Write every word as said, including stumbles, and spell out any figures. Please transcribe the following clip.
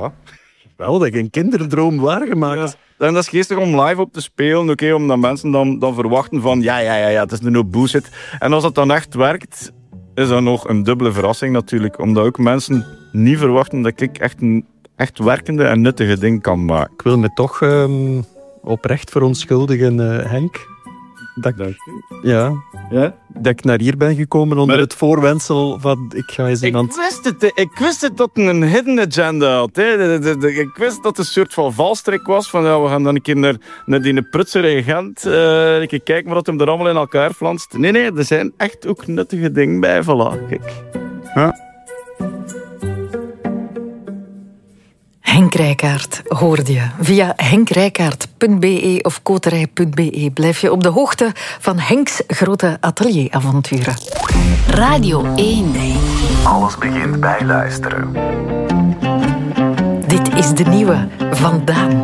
Ja. Wel, dat je een kinderdroom waargemaakt. Ja. En dat is geestig om live op te spelen, oké, okay, omdat mensen dan, dan verwachten van ja, ja, ja, ja, het is nu bullshit. En als dat dan echt werkt, is dat nog een dubbele verrassing natuurlijk, omdat ook mensen niet verwachten dat ik echt een echt werkende en nuttige ding kan maken. Ik wil me toch um, oprecht verontschuldigen, uh, Henk. Dat ik, ja, ja? dat ik naar hier ben gekomen onder maar het voorwendsel van ik ga eens iemand... Ik wist het, ik wist het dat het een hidden agenda had. Hè. De, de, de, ik wist dat het een soort van valstrik was. Van, ja, we gaan dan een keer naar, naar die Prutser in Gent. Uh, een keer kijken wat hem er allemaal in elkaar flanst. Nee, nee, er zijn echt ook nuttige dingen bij. Voilà, kijk. Ja. Henk Rijkaard hoorde je. Via henkrijkaard punt b e of koterij punt b e blijf je op de hoogte van Henks grote atelieravonturen. Radio één. Alles begint bij luisteren. Dit is de nieuwe Van Daan.